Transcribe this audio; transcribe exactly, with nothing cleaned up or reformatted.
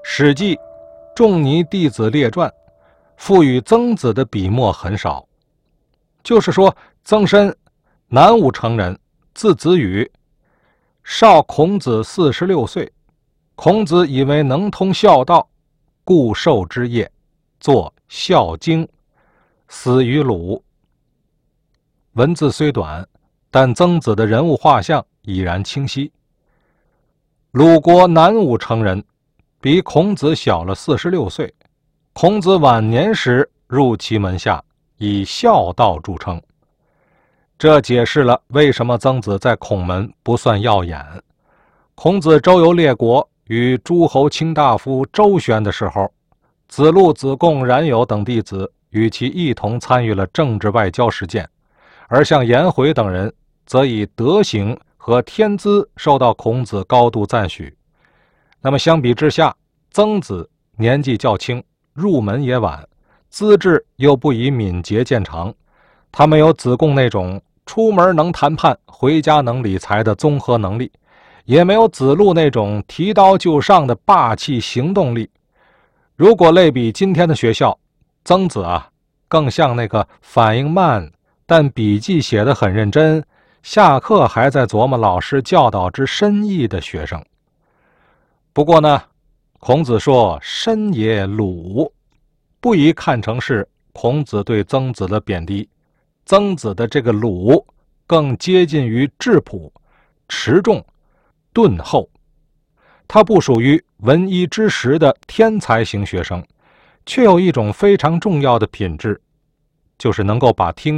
史记《仲尼弟子列传》赋予曾子的笔墨很少，就是说曾参，南武城人，字子羽，少孔子四十六岁，孔子以为能通孝道，故授之业，作《孝经》，死于鲁。文字虽短，但曾子的人物画像已然清晰。鲁国南武城人，比孔子小了四十六岁。孔子晚年时入其门下，以孝道著称。这解释了为什么曾子在孔门不算耀眼。孔子周游列国，与诸侯卿大夫周旋的时候，子路、子贡、冉有等弟子与其一同参与了政治外交实践，而像颜回等人则以德行和天资受到孔子高度赞许。那么相比之下，曾子年纪较轻，入门也晚，资质又不以敏捷见长。他没有子贡那种出门能谈判，回家能理财的综合能力，也没有子路那种提刀就上的霸气行动力。如果类比今天的学校，曾子啊，更像那个反应慢，但笔记写得很认真，下课还在琢磨老师教导之深意的学生。不过呢，孔子说深也鲁，不宜看成是孔子对曾子的贬低。曾子的这个鲁更接近于质朴、持重、敦厚，他不属于闻一知十的天才型学生，却有一种非常重要的品质，就是能够把听